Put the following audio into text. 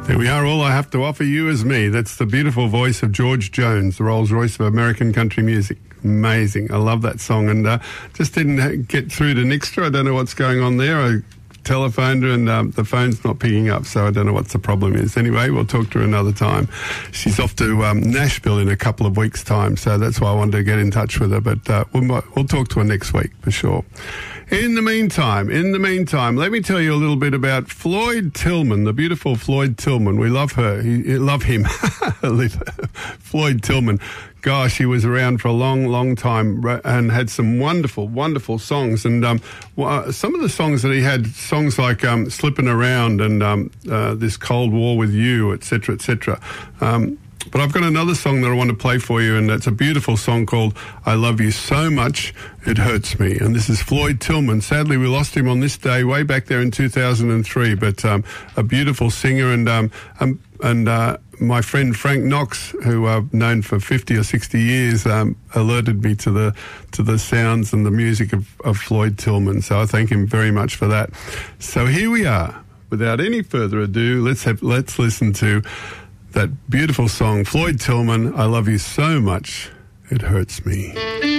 There we are. All I have to offer you is me. That's the beautiful voice of George Jones, the Rolls-Royce of American country music. Amazing. I love that song. And just didn't get through to Nixtra. I don't know what's going on there. I telephoned her and the phone's not picking up, so I don't know what the problem is. Anyway, we'll talk to her another time. She's off to Nashville in a couple of weeks' time, so that's why I wanted to get in touch with her. But we'll talk to her next week for sure. In the meantime, let me tell you a little bit about Floyd Tillman, the beautiful Floyd Tillman. We love her. Love him. Floyd Tillman. Gosh, he was around for a long, long time and had some wonderful, wonderful songs. And some of the songs that he had, songs like Slipping Around and This Cold War With You, etc., etc. But I've got another song that I want to play for you, and it's a beautiful song called I Love You So Much It Hurts Me. And this is Floyd Tillman. Sadly, we lost him on this day way back there in 2003, but a beautiful singer. And my friend Frank Knox, who I've known for 50 or 60 years, alerted me to the sounds and the music of Floyd Tillman. So I thank him very much for that. So here we are. Without any further ado, let's listen to that beautiful song, Floyd Tillman, I Love You So Much It Hurts Me.